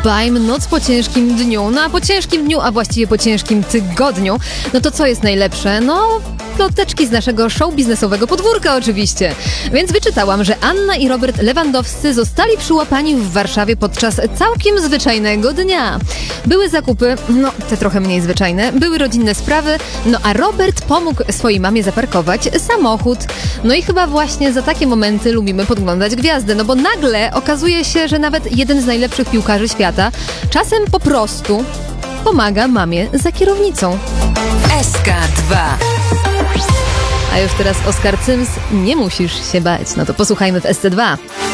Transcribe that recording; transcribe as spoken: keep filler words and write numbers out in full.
Bajm, noc po ciężkim dniu. No a po ciężkim dniu, a właściwie po ciężkim tygodniu, no to co jest najlepsze? No... ploteczki z naszego show biznesowego podwórka oczywiście. Więc wyczytałam, że Anna i Robert Lewandowscy zostali przyłapani w Warszawie podczas całkiem zwyczajnego dnia. Były zakupy, no te trochę mniej zwyczajne, były rodzinne sprawy, no a Robert pomógł swojej mamie zaparkować samochód. No i chyba właśnie za takie momenty lubimy podglądać gwiazdy, no bo nagle okazuje się, że nawet jeden z najlepszych piłkarzy świata czasem po prostu pomaga mamie za kierownicą. S K dwa. A już teraz Oskar Cyms, nie musisz się bać. No to posłuchajmy w S C dwa.